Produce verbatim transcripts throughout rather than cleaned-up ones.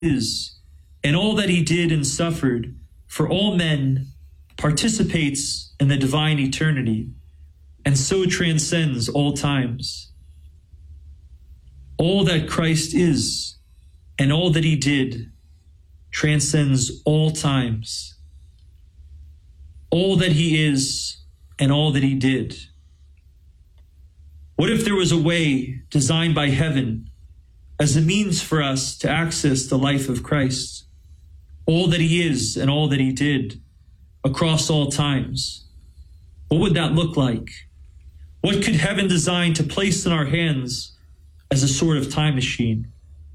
is, and all that he did and suffered for all men participates in the divine eternity, and so transcends all times. All that Christ is and all that he did transcends all times. All that he is and all that he did. What if there was a way designed by heaven as a means for us to access the life of Christ, all that he is and all that he did across all times? What would that look like? What could heaven design to place in our hands as a sort of time machine?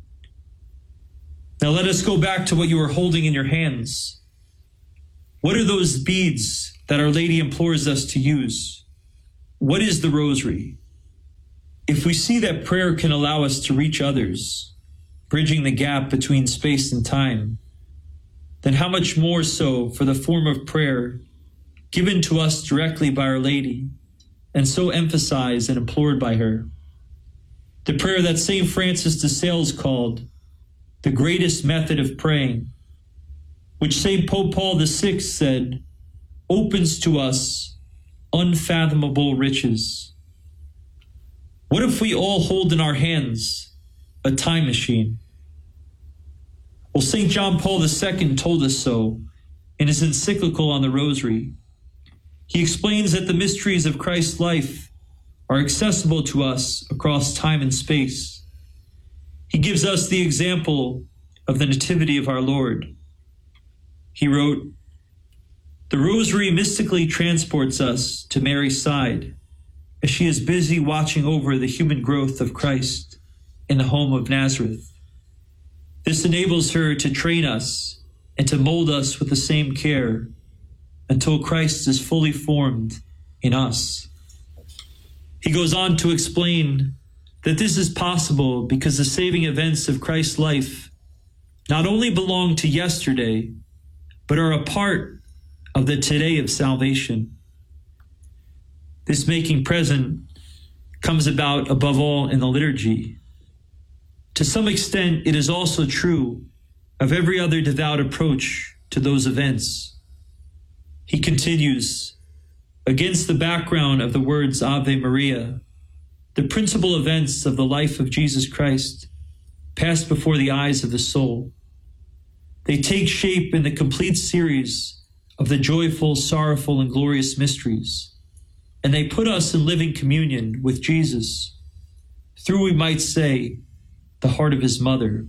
Now let us go back to what you are holding in your hands. What are those beads that Our Lady implores us to use? What is the rosary? If we see that prayer can allow us to reach others, bridging the gap between space and time, then how much more so for the form of prayer given to us directly by Our Lady, and so emphasized and implored by her. The prayer that Saint Francis de Sales called the greatest method of praying, which Saint Pope Paul the Sixth said, opens to us unfathomable riches. What if we all hold in our hands a time machine? Well, Saint John Paul the Second told us so in his encyclical on the Rosary. He explains that the mysteries of Christ's life are accessible to us across time and space. He gives us the example of the Nativity of our Lord. He wrote, "The Rosary mystically transports us to Mary's side as she is busy watching over the human growth of Christ in the home of Nazareth. This enables her to train us and to mold us with the same care until Christ is fully formed in us." He goes on to explain that this is possible because the saving events of Christ's life not only belong to yesterday, but are a part of the today of salvation. This making present comes about above all in the liturgy. To some extent, it is also true of every other devout approach to those events. He continues, against the background of the words Ave Maria, the principal events of the life of Jesus Christ pass before the eyes of the soul. They take shape in the complete series of the joyful, sorrowful, and glorious mysteries, and they put us in living communion with Jesus through, we might say, the heart of his mother.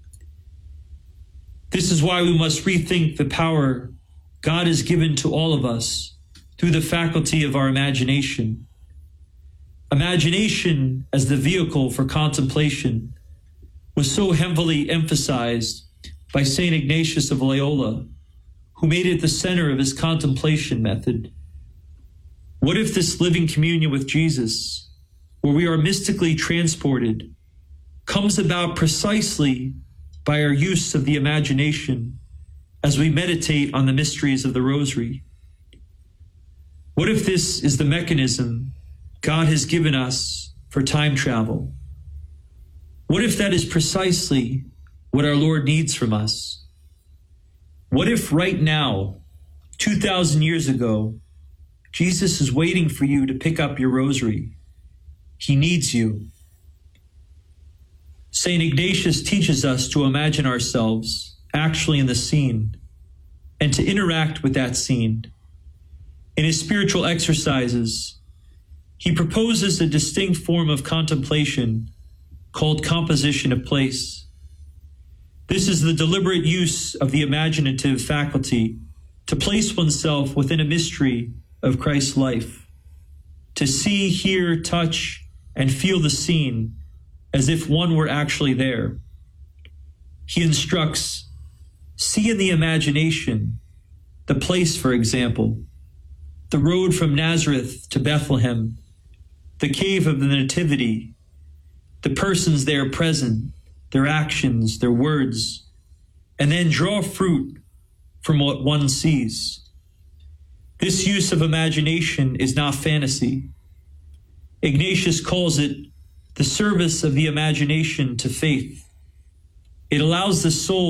This is why we must rethink the power God has given to all of us through the faculty of our imagination. Imagination as the vehicle for contemplation was so heavily emphasized by Saint Ignatius of Loyola, who made it the center of his contemplation method. What if this living communion with Jesus, where we are mystically transported, comes about precisely by our use of the imagination as we meditate on the mysteries of the Rosary? What if this is the mechanism God has given us for time travel? What if that is precisely what our Lord needs from us? What if right now, two thousand years ago, Jesus is waiting for you to pick up your rosary? He needs you. Saint Ignatius teaches us to imagine ourselves actually in the scene and to interact with that scene. In his spiritual exercises, he proposes a distinct form of contemplation called composition of place. This is the deliberate use of the imaginative faculty to place oneself within a mystery of Christ's life, to see, hear, touch, and feel the scene as if one were actually there. He instructs, see in the imagination the place, for example, the road from Nazareth to Bethlehem, the cave of the Nativity, the persons there present, their actions, their words, and then draw fruit from what one sees. This use of imagination is not fantasy. Ignatius calls it the service of the imagination to faith. It allows the soul